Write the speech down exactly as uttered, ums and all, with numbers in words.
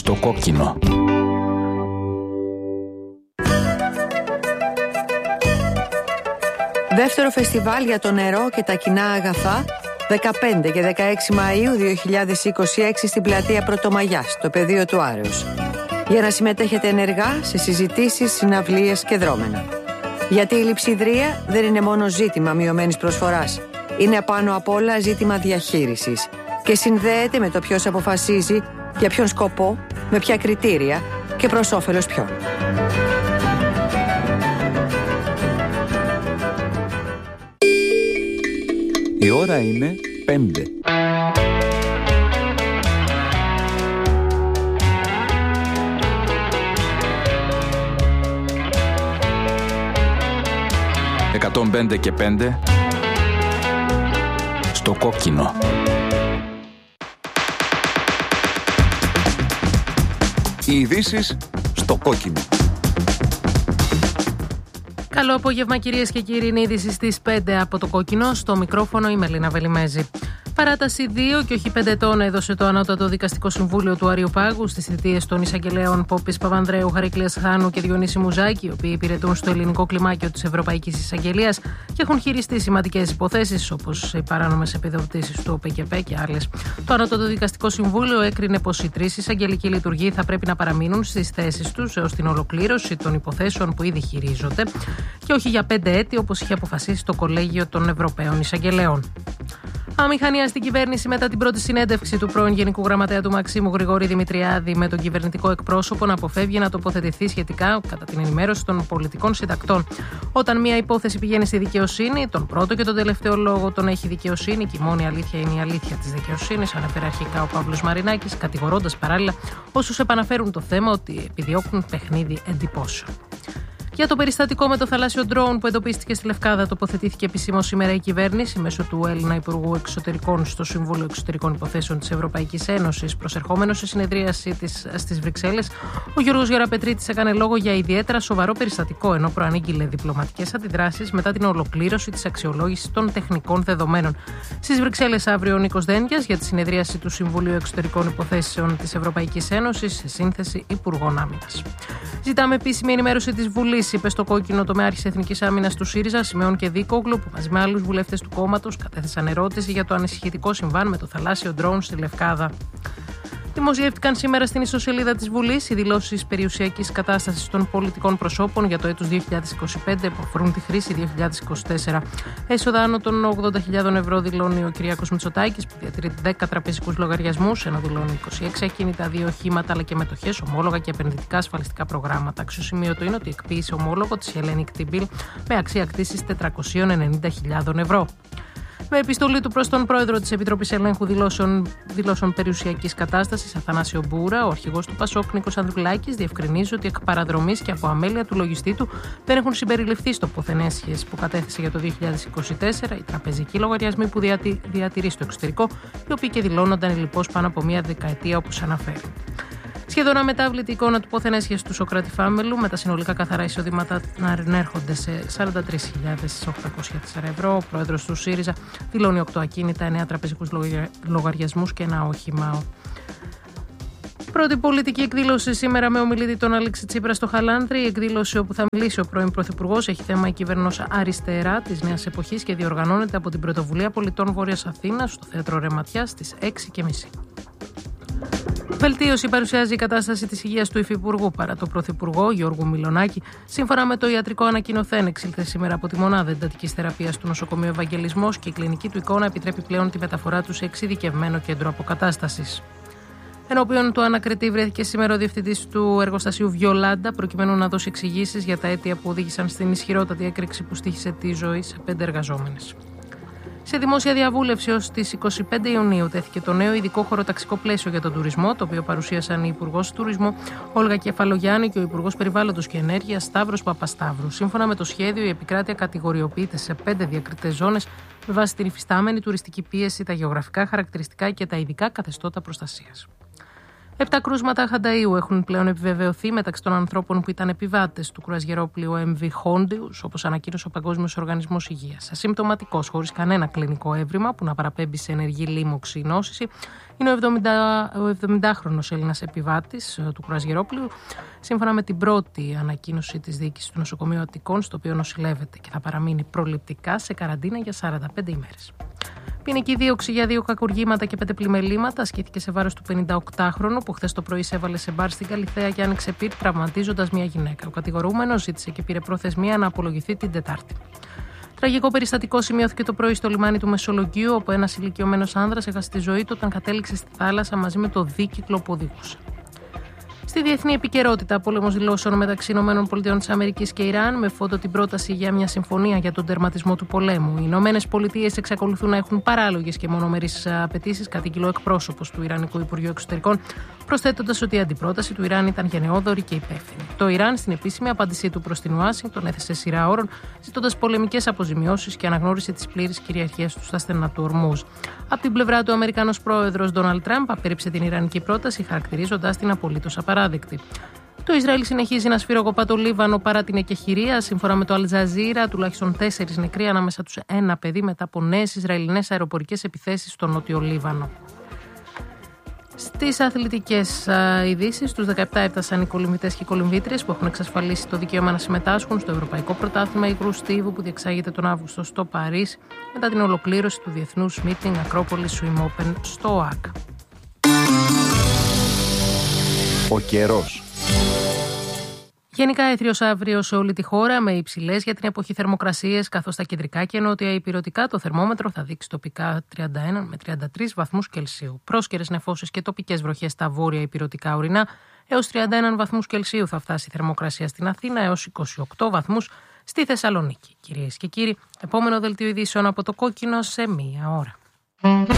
Στο κόκκινο. Δεύτερο φεστιβάλ για το νερό και τα κοινά αγαθά, δεκαπέντε και δεκαέξι Μαΐου δύο χιλιάδες είκοσι έξι στην πλατεία Πρωτομαγιάς, στο πεδίο του Άρεως. Για να συμμετέχετε ενεργά σε συζητήσεις, συναυλίες και δρόμενα. Γιατί η λειψιδρία δεν είναι μόνο ζήτημα μειωμένης προσφοράς. Είναι απάνω απ' όλα ζήτημα διαχείρισης. Και συνδέεται με το ποιος αποφασίζει, για ποιον σκοπό, με ποια κριτήρια και προς όφελος ποιον. Η ώρα είναι πέντε. εκατόν πέντε και πέντε στο κόκκινο. Οι ειδήσεις στο κόκκινο. Καλό απόγευμα, κυρίες και κύριοι. Είναι είδηση στις πέντε από το κόκκινο. Στο μικρόφωνο η Μελίνα Βελιμέζη. Παράταση δύο και όχι πέντε ετών έδωσε το Ανώτατο Δικαστικό Συμβούλιο του Αριοπάγου στις θητείες των εισαγγελέων Πόπης Παπανδρέου, Χαρίκλειας Χάνου και Διονύση Μουζάκη, οι οποίοι υπηρετούν στο ελληνικό κλιμάκιο της Ευρωπαϊκής Εισαγγελίας και έχουν χειριστεί σημαντικές υποθέσεις όπως οι παράνομες επιδοτήσεις του ΟΠΕΚΕΠΕ και άλλες. Το Ανώτατο Δικαστικό Συμβούλιο έκρινε πως οι τρεις εισαγγελικοί λειτουργοί θα πρέπει να παραμείνουν στις θέσεις τους έως την ολοκλήρωση των υποθέσεων που ήδη χειρίζονται και όχι για πέντε έτη όπως είχε αποφασίσει το Κολέγιο των Ευρωπαίων Εισαγγελέων. Αμηχανία στην κυβέρνηση μετά την πρώτη συνέντευξη του πρώην Γενικού Γραμματέα του Μαξίμου Γρηγόρη Δημητριάδη με τον κυβερνητικό εκπρόσωπο να αποφεύγει να τοποθετηθεί σχετικά κατά την ενημέρωση των πολιτικών συντακτών. Όταν μια υπόθεση πηγαίνει στη δικαιοσύνη, τον πρώτο και τον τελευταίο λόγο τον έχει η δικαιοσύνη και η μόνη αλήθεια είναι η αλήθεια της δικαιοσύνης, ανέφερε αρχικά ο Παύλος Μαρινάκης, κατηγορώντας παράλληλα όσους επαναφέρουν το θέμα ότι επιδιώκουν παιχνίδι εντυπώσεων. Για το περιστατικό με το θαλάσσιο ντρόουν που εντοπίστηκε στη Λευκάδα, τοποθετήθηκε επισήμως σήμερα η κυβέρνηση μέσω του Έλληνα Υπουργού Εξωτερικών στο Συμβούλιο Εξωτερικών Υποθέσεων της Ευρωπαϊκής Ένωσης. Προσερχόμενος σε συνεδρίαση της στις Βρυξέλλες, ο Γιώργος Γεραπετρίτης έκανε λόγο για ιδιαίτερα σοβαρό περιστατικό, ενώ προανήγγειλε διπλωματικές αντιδράσεις μετά την ολοκλήρωση της αξιολόγησης των τεχνικών δεδομένων. Στις Βρυξέλλες αύριο ο Νίκος Δένδιας για τη συνεδρίαση του Συμβουλίου Εξωτερικών Υποθέσεων της Ευρωπαϊκής Ένωσης σε σύνθεση Υπουργών Άμυνας. Ζητάμε επίσημη ενημέρωση της Βουλής, είπε στο κόκκινο τομεάρχης Εθνικής Άμυνας του ΣΥΡΙΖΑ, Σιμεών και Δίκογλου, που μαζί με άλλους βουλευτές του κόμματος κατέθεσαν ερώτηση για το ανησυχητικό συμβάν με το θαλάσσιο ντρόουν στη Λευκάδα. Δημοσιεύτηκαν σήμερα στην ιστοσελίδα της Βουλής οι δηλώσεις περιουσιακής κατάστασης των πολιτικών προσώπων για το έτος δύο χιλιάδες είκοσι πέντε που αφορούν τη χρήση δύο χιλιάδες είκοσι τέσσερα. Έσοδα άνω των ογδόντα χιλιάδων ευρώ δηλώνει ο Κυριάκος Μητσοτάκης, που διατηρεί δέκα τραπεζικούς λογαριασμούς, ενώ δηλώνει είκοσι έξι ακίνητα, δύο οχήματα αλλά και μετοχές, ομόλογα και επενδυτικά ασφαλιστικά προγράμματα. Αξιοσημείωτο είναι ότι εκποίησε ομόλογο της Hellenic T-Bill με αξία κτήσης τετρακόσιες ενενήντα χιλιάδων ευρώ. Με επιστολή του προς τον πρόεδρο της Επιτροπής Ελέγχου Δηλώσεων, δηλώσεων Περιουσιακής Κατάστασης, Αθανάσιο Μπούρα, ο αρχηγός του Πασόκ Νίκος Ανδρουλάκης διευκρινίζει ότι εκ παραδρομής και από αμέλεια του λογιστή του δεν έχουν συμπεριληφθεί στο ποθενέσχες που κατέθεσε για το δύο χιλιάδες είκοσι τέσσερα οι τραπεζικοί λογαριασμοί που διατη, διατηρεί στο εξωτερικό, οι οποίοι και δηλώνονταν λοιπόν πάνω από μία δεκαετία όπως αναφέρει. Σχεδόν αμετάβλητη εικόνα του ποθενέσχες του Σωκράτη Φάμελου, με τα συνολικά καθαρά εισοδήματα να ανέρχονται σε σαράντα τρεις χιλιάδες οκτακόσια τέσσερα ευρώ. Ο πρόεδρος του ΣΥΡΙΖΑ δηλώνει οκτώ ακίνητα, εννέα τραπεζικούς λογαριασμούς και ένα όχημα. Πρώτη πολιτική εκδήλωση σήμερα με ομιλητή τον Αλέξη Τσίπρα στο Χαλάνδρη. Η εκδήλωση όπου θα μιλήσει ο πρώην Πρωθυπουργός έχει θέμα η κυβέρνηση αριστερά της νέας εποχής και διοργανώνεται από την Πρωτοβουλία Πολιτών Βόρειας Αθήνας στο Θέατρο Ρεματιάς στις έξι και μισή. Βελτίωση παρουσιάζει η κατάσταση της υγείας του Υφυπουργού παρά το Πρωθυπουργό Γιώργου Μιλονάκη. Σύμφωνα με το ιατρικό ανακοινωθέν, εξήλθε σήμερα από τη μονάδα εντατικής θεραπείας του νοσοκομείου Ευαγγελισμός και η κλινική του εικόνα επιτρέπει πλέον τη μεταφορά του σε εξειδικευμένο κέντρο αποκατάστασης. Ενώπιον του ανακριτή βρέθηκε σήμερα ο διευθυντής του εργοστασίου Βιολάντα, προκειμένου να δώσει εξηγήσεις για τα αίτια που οδήγησαν στην ισχυρότατη έκρηξη που στοίχησε τη ζωή σε πέντε εργαζόμενες. Σε δημόσια διαβούλευση ως τις είκοσι πέντε Ιουνίου τέθηκε το νέο ειδικό χωροταξικό πλαίσιο για τον τουρισμό, το οποίο παρουσίασαν η Υπουργός Τουρισμού Όλγα Κεφαλογιάννη και ο Υπουργός Περιβάλλοντος και Ενέργειας Σταύρος Παπασταύρου. Σύμφωνα με το σχέδιο, η επικράτεια κατηγοριοποιείται σε πέντε διακριτές ζώνες με βάση την υφιστάμενη τουριστική πίεση, τα γεωγραφικά χαρακτηριστικά και τα ειδικά καθεστώτα προστασίας. Επτά κρούσματα χανταΐου έχουν πλέον επιβεβαιωθεί μεταξύ των ανθρώπων που ήταν επιβάτες του κρουαζιερόπλοιου εμ βι Hondius, όπως ανακοίνωσε ο Παγκόσμιος Οργανισμός Υγείας. Ασυμπτωματικός, χωρίς κανένα κλινικό έβριμα που να παραπέμπει σε ενεργή λίμωξη ή νόσηση, είναι ο εβδομηντάχρονος Έλληνας επιβάτης του κρουαζιερόπλοιου, σύμφωνα με την πρώτη ανακοίνωση της διοίκησης του νοσοκομείου Αττικών, στο οποίο νοσηλεύεται και θα παραμείνει προληπτικά σε καραντίνα για σαράντα πέντε ημέρες. Ποινική δίωξη για δύο κακουργήματα και πέντε πλημελήματα ασκήθηκε σε βάρος του πενηνταοκτάχρονου που χθες το πρωί εισέβαλε σε μπαρ στην Καλιθέα και άνοιξε πυρ, τραυματίζοντας μια γυναίκα. Ο κατηγορούμενος ζήτησε και πήρε προθεσμία να απολογηθεί την Τετάρτη. Τραγικό περιστατικό σημειώθηκε το πρωί στο λιμάνι του Μεσολογγίου, όπου ένας ηλικιωμένος άνδρας έχασε τη ζωή του όταν κατέληξε στη θάλασσα μαζί με το δίκυκλο που οδηγούσε. Στη διεθνή επικαιρότητα, πόλεμος δηλώσεων μεταξύ ΗΠΑ και Ιράν, με φόντο την πρόταση για μια συμφωνία για τον τερματισμό του πολέμου. Οι ΗΠΑ εξακολουθούν να έχουν παράλογες και μονομερείς απαιτήσεις, κατήγγειλε ο εκπρόσωπος του Ιρανικού Υπουργείου Εξωτερικών, προσθέτοντας ότι η αντιπρόταση του Ιράν ήταν γενναιόδορη και υπεύθυνη. Το Ιράν, στην επίσημη απάντησή του προς την Ουάσιγκτον, έθεσε σειρά όρων, ζητώντας πολεμικές αποζημιώσεις και αναγνώριση της πλήρης κυριαρχίας του στα στενά του Ορμούζ. Από την πλευρά του, ο Αμερικανός πρόεδρος Ντόναλντ Τραμπ απέρριψε την Ιρανική πρόταση, χαρακτηρίζοντας την απολύτως απαράδεκτη. Το Ισραήλ συνεχίζει να σφυροκοπά το Λίβανο παρά την εκεχηρία. Σύμφωνα με το Αλτζαζίρα, τουλάχιστον τέσσερις νεκροί, ανάμεσα τους ένα παιδί, μετά από νέες Ισραηλινές αεροπορικές επιθέσεις στο νότιο Λίβανο. Στις αθλητικές ειδήσεις, τους δεκαεπτά έφτασαν οι κολυμβητές και οι κολυμβήτριες που έχουν εξασφαλίσει το δικαίωμα να συμμετάσχουν στο Ευρωπαϊκό Πρωτάθλημα Υγρού Στίβου που διεξάγεται τον Αύγουστο στο Παρίσι, μετά την ολοκλήρωση του Διεθνούς Meeting Acropolis Swim Open στο ΟΑΚ. Ο καιρός. Γενικά έθριος αύριο σε όλη τη χώρα, με υψηλές για την εποχή θερμοκρασίες, καθώς στα κεντρικά και νότια υπηρετικά το θερμόμετρο θα δείξει τοπικά τριάντα ένα με τριάντα τρεις βαθμούς Κελσίου. Πρόσκαιρες νεφώσεις και τοπικές βροχές στα βόρεια υπηρετικά ορεινά, έως τριάντα ένα βαθμούς Κελσίου θα φτάσει η θερμοκρασία στην Αθήνα, έως είκοσι οκτώ βαθμούς στη Θεσσαλονίκη. Κυρίες και κύριοι, επόμενο δελτίο ειδήσεων από το Κόκκινο σε μία ώρα.